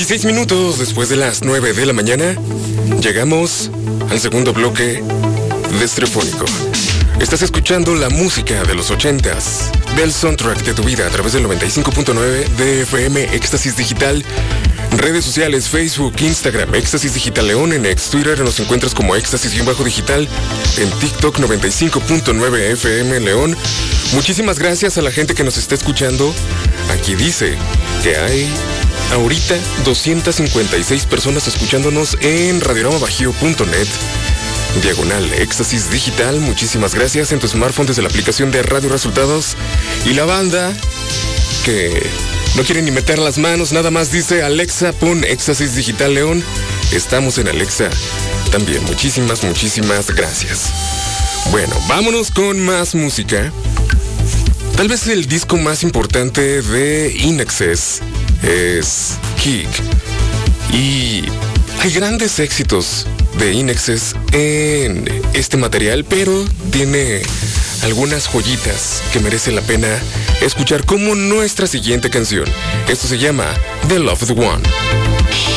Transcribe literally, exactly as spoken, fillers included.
veintiséis minutos después de las nueve de la mañana, llegamos al segundo bloque de Estereofónico. Estás escuchando la música de los ochentas, del soundtrack de tu vida a través del noventa y cinco punto nueve de F M Éxtasis Digital. Redes sociales, Facebook, Instagram, Éxtasis Digital León. En ex Twitter nos encuentras como Éxtasis-Digital. En TikTok noventa y cinco punto nueve F M León. Muchísimas gracias a la gente que nos está escuchando. Aquí dice que hay ahorita doscientas cincuenta y seis personas escuchándonos en radiorama bajío punto net. Diagonal Éxtasis Digital, muchísimas gracias en tu smartphone desde la aplicación de Radio Resultados. Y la banda que no quiere ni meter las manos, nada más dice Alexa, pon Éxtasis Digital León. Estamos en Alexa también, muchísimas, muchísimas gracias. Bueno, vámonos con más música. Tal vez el disco más importante de In Excess es Kick. Y hay grandes éxitos de In Excess en este material, pero tiene algunas joyitas que merece la pena escuchar, como nuestra siguiente canción. Esto se llama The Loved One.